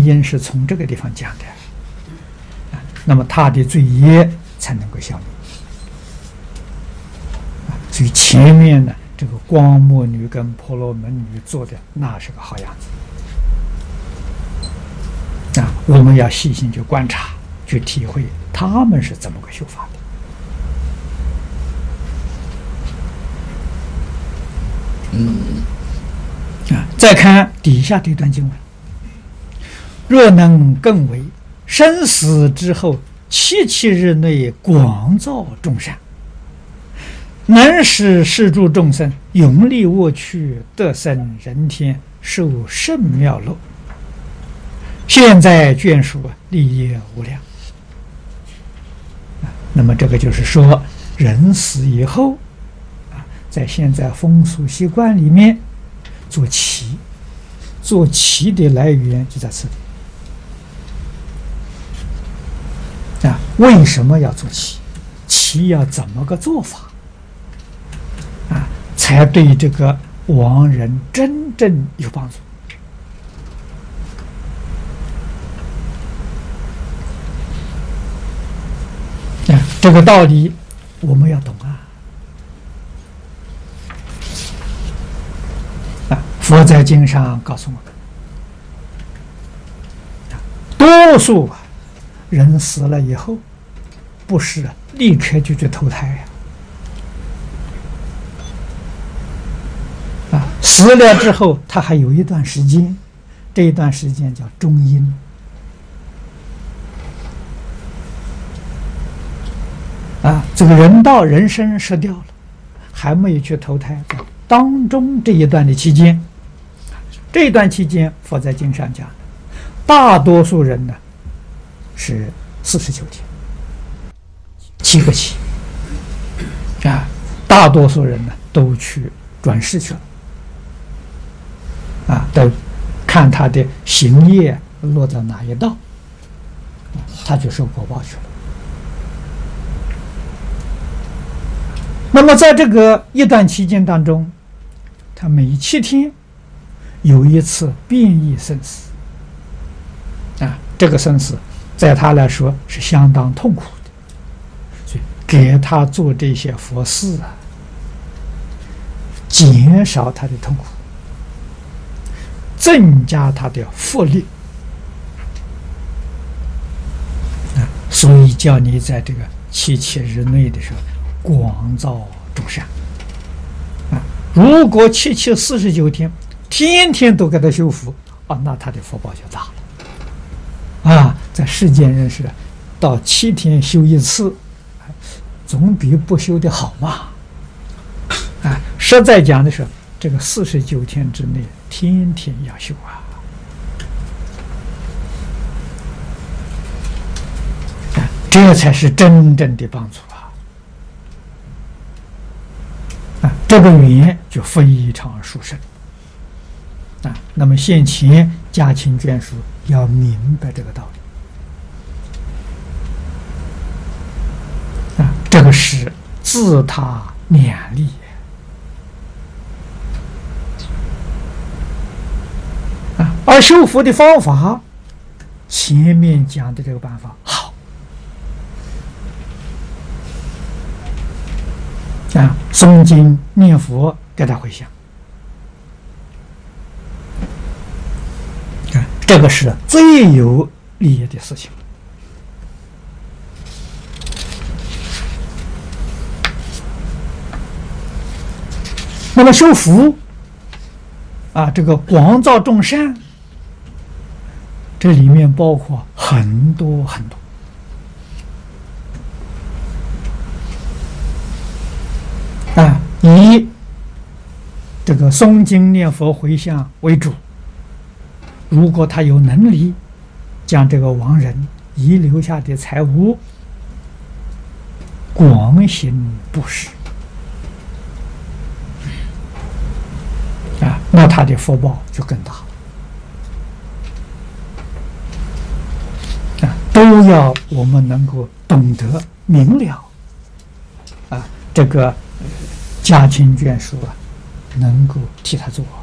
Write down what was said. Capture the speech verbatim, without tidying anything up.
原因是从这个地方讲的，啊，那么他的罪业才能够消灭。啊，所以前面呢，这个光目女跟婆罗门女做的那是个好样子。啊，我们要细心去观察，去体会他们是怎么个修法的。嗯，啊，再看底下这段经文：若能更为生死之后七七日内广造众善，能使世诸众生永离恶趣，得生人天，受甚妙乐。现在眷属利业无量。那么这个就是说，人死以后啊，在现在风俗习惯里面做旗，做旗的来源就在此里啊。为什么要做旗？旗要怎么个做法啊，才对这个亡人真正有帮助？这个道理我们要懂啊！啊，佛在经上告诉我们，多数啊人死了以后，不是立刻就去投胎呀、啊，啊，死了之后，他还有一段时间，这一段时间叫中阴。啊，这个人道人身失掉了，还没有去投胎，在当中这一段的期间，这一段期间，佛在经上讲，大多数人呢是四十九天，七个期啊，大多数人呢都去转世去了，啊，都看他的行业落到哪一道，他就受果报去了。那么在这个一段期间当中，他每七天有一次变异生死啊，这个生死在他来说是相当痛苦的，所以给他做这些佛事啊，减少他的痛苦，增加他的福力啊，所以叫你在这个七七日内的时候广造众善啊！如果七七四十九天，天天都给他修福啊，那他的福报就大了啊！在世间人士到七天修一次，总比不修的好嘛！啊，实在讲的是，这个四十九天之内，天天要修啊！啊，这才是真正的帮助。这个缘就非常殊胜啊！那么现前家亲眷属要明白这个道理啊，这个是自他勉励啊。而修福的方法，前面讲的这个办法好。啊，诵经念佛，给他回向，啊，这个是最有利益的事情。那么修福，啊，这个广造众善，这里面包括很多很多。啊，以这个诵经念佛回向为主。如果他有能力，将这个亡人遗留下的财物广行布施，啊，那他的福报就更大了。啊，都要我们能够懂得明了，啊，这个。家亲眷属啊，能够替他做。